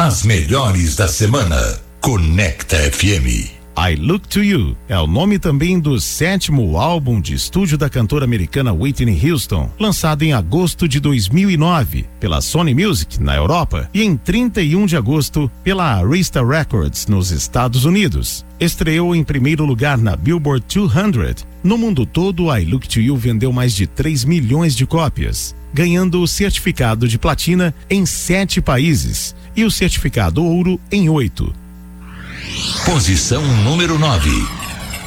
As melhores da semana. Conecta FM. I Look to You é o nome também do 7º álbum de estúdio da cantora americana Whitney Houston, lançado em agosto de 2009 pela Sony Music na Europa e em 31 de agosto pela Arista Records nos Estados Unidos. Estreou em primeiro lugar na Billboard 200. No mundo todo, I Look to You vendeu mais de 3 milhões de cópias, ganhando o certificado de platina em 7 países e o certificado ouro em 8. Posição número 9.